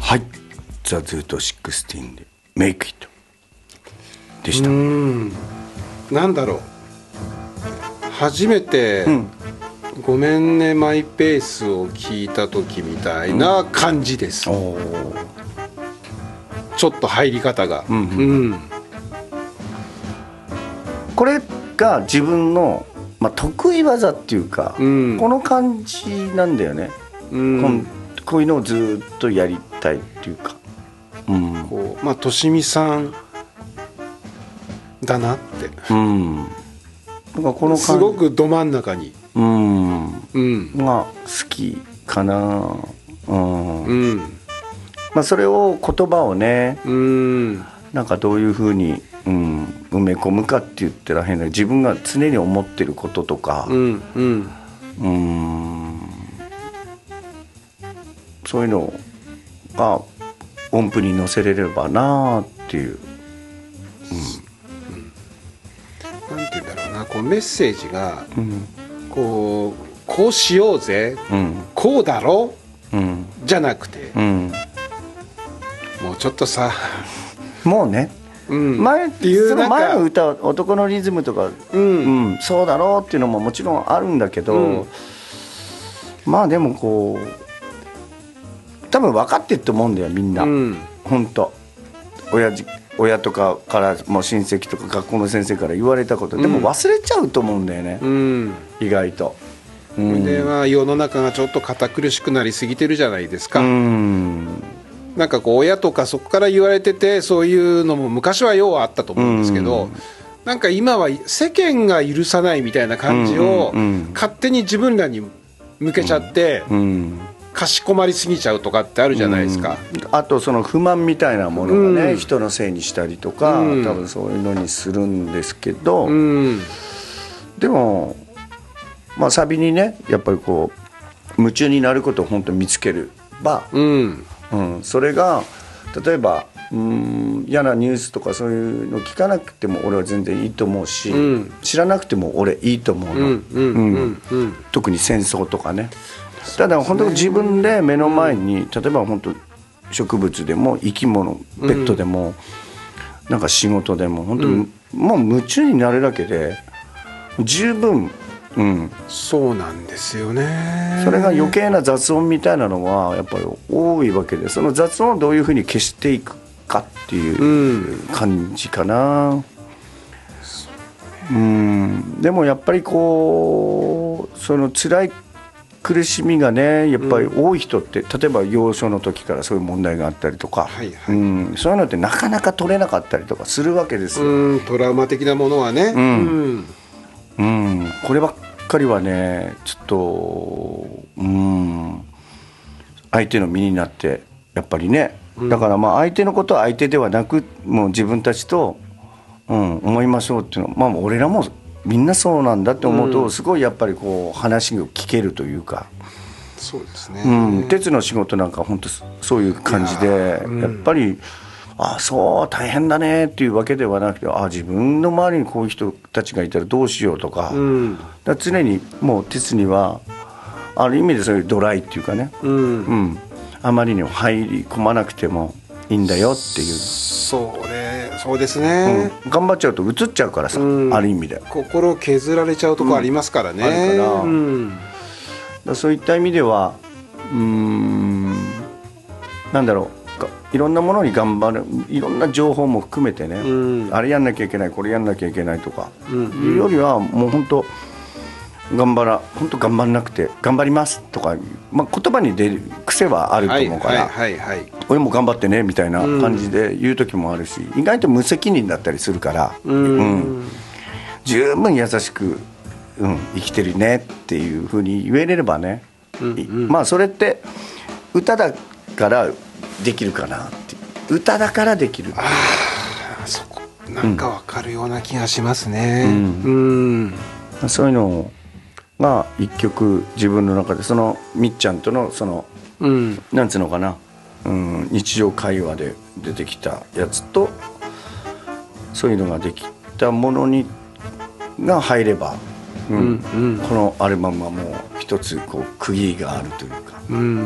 はい、ザ・ズート16でメイクイットでした。 なんだろう、初めて、ごめんねマイペースを聞いた時みたいな感じです、ちょっと入り方が、 これが自分の、得意技っていうか、この感じなんだよね、こういうのをずっとやりたいっていうか、 こうとしみさんだなって、 なんかこのすごくど真ん中に、 が好きかな。それを言葉をね、なんかどういうふうに、埋め込むかって言ったら変だけど、自分が常に思ってることとか、そういうのが音符に乗せれればなっていう、 なんて言うんだろうな、こうメッセージが、こうしようぜ、こうだろ、じゃなくて、もうちょっとさ、 もうね、前っていう、その前の歌、男のリズムとか、そうだろうっていうのももちろんあるんだけど、でもこう多分分かってると思うんだよみんな、本当、親とかからも親戚とか学校の先生から言われたこと、でも忘れちゃうと思うんだよね、意外と。 で世の中がちょっと堅苦しくなりすぎてるじゃないですか。なんかこう親とかそこから言われてて、そういうのも昔はようあったと思うんですけど、なんか今は世間が許さないみたいな感じを勝手に自分らに向けちゃって、かしこまりすぎちゃうとかってあるじゃないですか。 あとその不満みたいなものがね、人のせいにしたりとか、多分そういうのにするんですけど、でもサビにね、やっぱりこう夢中になることを本当に見つければ、それが例えば嫌なニュースとかそういうの聞かなくても俺は全然いいと思うし、知らなくても俺いいと思うの、特に戦争とかね。ただ本当に自分で目の前に、例えば本当植物でも生き物、ペットでも、なんか仕事でも本当に、もう夢中になるだけで十分。 そうなんですよね。 それが余計な雑音みたいなのはやっぱり多いわけで、その雑音をどういうふうに消していくかっていう感じかな。でもやっぱりこうその辛い苦しみがね、やっぱり多い人って、例えば幼少の時からそういう問題があったりとか、そういうのってなかなか取れなかったりとかするわけですよ。 トラウマ的なものはね、 こればっかりはね、ちょっと相手の身になってやっぱりね、だから相手のことは相手ではなく、もう自分たちと、思いましょうっていうのは、俺らもみんなそうなんだって思うと、すごいやっぱりこう話を聞けるというか。 そうですね。 鉄の仕事なんか本当そういう感じで、やっぱりそう大変だねっていうわけではなくて、自分の周りにこういう人たちがいたらどうしようとか、だから常にもう鉄にはある意味でそういうドライっていうかね、あまりにも入り込まなくてもいいんだよっていう。 そうですね、 頑張っちゃうと映っちゃうからさ、ある意味で心削られちゃうとこありますからね、 あるから、そういった意味ではなんだろう、いろんなものに頑張る、いろんな情報も含めてね、あれやんなきゃいけない、これやんなきゃいけないとか、いうよりはもう本当本当頑張らなくて頑張りますとか、言葉に出る癖はあると思うから、俺も頑張ってねみたいな感じで言う時もあるし、意外と無責任だったりするから、十分優しく、生きてるねっていう風に言えれればね、それって歌だからできるかなって、歌だからできる。 そこなんか分かるような気がしますね。 そういうのが一曲自分の中で、そのみっちゃんとのその、なんつうのかな、日常会話で出てきたやつと、そういうのができたものが入れば、このアルバムはもう一つこう区切りがあるというか。